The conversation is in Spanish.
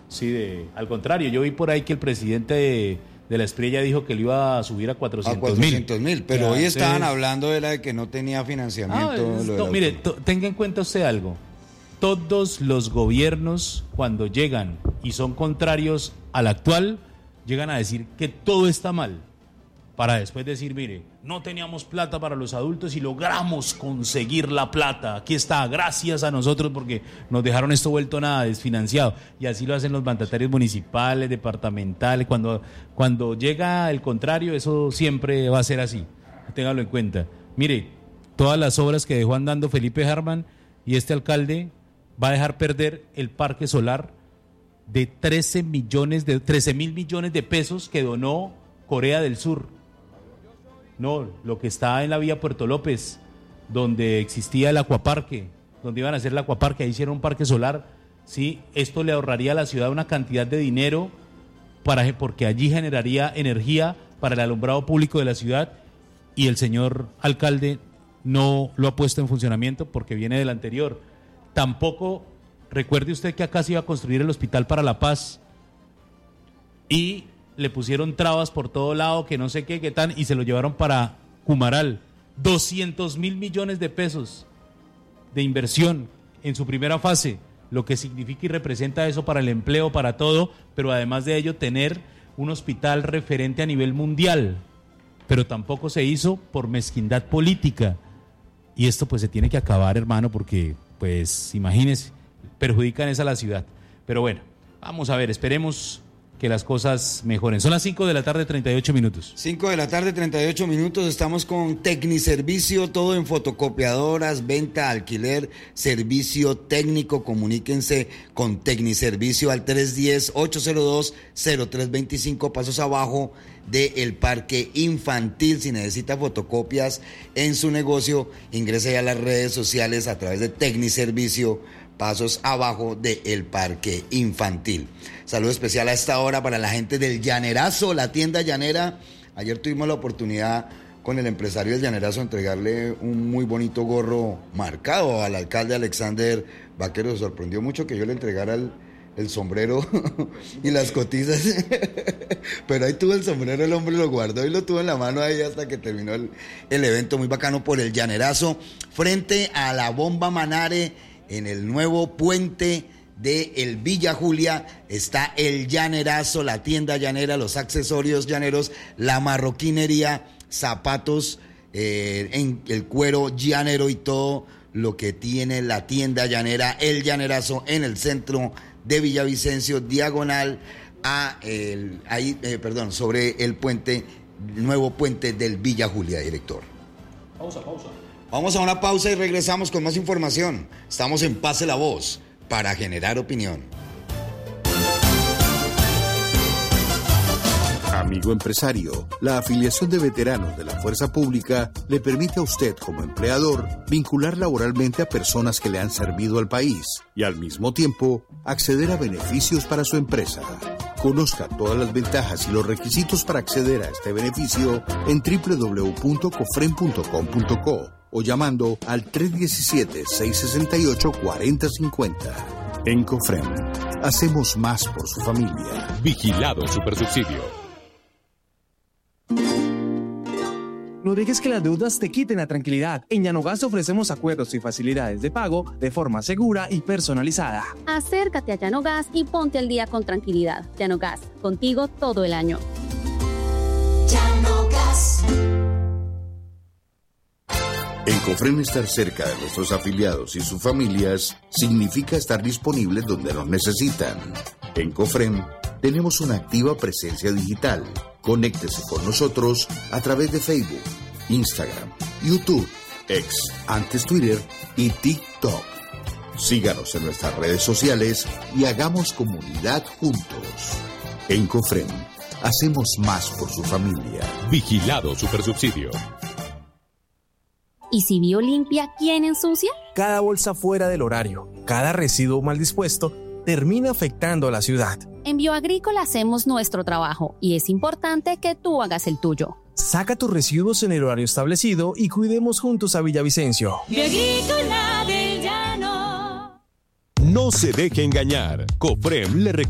Sí, al contrario, yo vi por ahí que el presidente de la Espriella dijo que lo iba a subir a 400.000. Pero ya, hoy estaban hablando de que no tenía financiamiento. Mire, tenga en cuenta usted algo. Todos los gobiernos, cuando llegan y son contrarios al actual, llegan a decir que todo está mal, para después decir, mire, no teníamos plata para los adultos y logramos conseguir la plata. Aquí está, gracias a nosotros porque nos dejaron esto vuelto nada, desfinanciado. Y así lo hacen los mandatarios municipales, departamentales. Cuando llega el contrario, eso siempre va a ser así. Téngalo en cuenta. Mire, todas las obras que dejó andando Felipe Harman y este alcalde va a dejar perder el parque solar de 13.000 millones de pesos que donó Corea del Sur. No, lo que está en la vía Puerto López, donde existía el acuaparque, donde iban a hacer el acuaparque, ahí hicieron un parque solar. Sí, esto le ahorraría a la ciudad una cantidad de dinero porque allí generaría energía para el alumbrado público de la ciudad, y el señor alcalde no lo ha puesto en funcionamiento porque viene del anterior. Tampoco, recuerde usted que acá se iba a construir el Hospital para la Paz y le pusieron trabas por todo lado, que no sé qué tan, y se lo llevaron para Cumaral. 200.000 millones de pesos de inversión en su primera fase, lo que significa y representa eso para el empleo, para todo, pero además de ello tener un hospital referente a nivel mundial. Pero tampoco se hizo por mezquindad política. Y esto pues se tiene que acabar, hermano, porque pues imagínense, perjudican esa a la ciudad. Pero bueno, vamos a ver, esperemos que las cosas mejoren. Son las 5 de la tarde, 38 minutos. 5 de la tarde, 38 minutos. Estamos con Tecniservicio, todo en fotocopiadoras, venta, alquiler, servicio técnico. Comuníquense con Tecniservicio al 310-802-0325, pasos abajo del Parque Infantil. Si necesita fotocopias en su negocio, ingrese a las redes sociales a través de Tecniservicio, pasos abajo del Parque Infantil. Saludo especial a esta hora para la gente del Llanerazo, la tienda llanera. Ayer tuvimos la oportunidad con el empresario del Llanerazo de entregarle un muy bonito gorro marcado al alcalde Alexander Vaquero. Se sorprendió mucho que yo le entregara el sombrero y las cotizas. Pero ahí tuvo el sombrero, el hombre lo guardó y lo tuvo en la mano ahí hasta que terminó el evento. Muy bacano por el Llanerazo, frente a la Bomba Manare. En el nuevo puente de el Villa Julia está el Llanerazo, la tienda llanera, los accesorios llaneros, la marroquinería, zapatos, en el cuero llanero y todo lo que tiene la tienda llanera, el Llanerazo, en el centro de Villavicencio, diagonal sobre el puente, el nuevo puente del Villa Julia, director. Pausa. Vamos a una pausa y regresamos con más información. Estamos en Pase la Voz para generar opinión. Amigo empresario, la afiliación de veteranos de la Fuerza Pública le permite a usted como empleador vincular laboralmente a personas que le han servido al país y al mismo tiempo acceder a beneficios para su empresa. Conozca todas las ventajas y los requisitos para acceder a este beneficio en www.cofrem.com.co o llamando al 317-668-4050. En Cofrem, hacemos más por su familia. Vigilado Supersubsidio. No dejes que las deudas te quiten la tranquilidad. En Llanogas ofrecemos acuerdos y facilidades de pago de forma segura y personalizada. Acércate a Llanogas y ponte al día con tranquilidad. Llanogas, contigo todo el año. Llanogas. En Cofrem, estar cerca de nuestros afiliados y sus familias significa estar disponibles donde nos necesitan. En Cofrem tenemos una activa presencia digital. Conéctese con nosotros a través de Facebook, Instagram, YouTube, X, antes Twitter y TikTok. Síganos en nuestras redes sociales y hagamos comunidad juntos. En Cofrem, hacemos más por su familia. Vigilado Supersubsidio. ¿Y si Biolimpia quién ensucia? Cada bolsa fuera del horario, cada residuo mal dispuesto, termina afectando a la ciudad. En Bioagrícola hacemos nuestro trabajo y es importante que tú hagas el tuyo. Saca tus residuos en el horario establecido y cuidemos juntos a Villavicencio. Bioagrícola del Llano. No se deje engañar. Cofrem le